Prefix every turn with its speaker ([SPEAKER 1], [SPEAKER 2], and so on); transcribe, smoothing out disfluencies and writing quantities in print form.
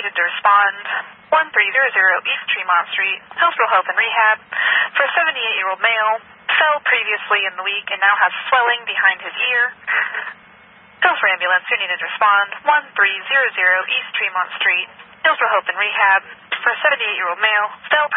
[SPEAKER 1] needed to respond. 1300 East Tremont Street, Hillsborough Health and Rehab, for a 78-year-old male, fell previously in the week and now has swelling behind his ear. Hillsborough Ambulance, who needed to respond. 1300 East Tremont Street, Hillsborough Health and Rehab, for a 78-year-old male, fell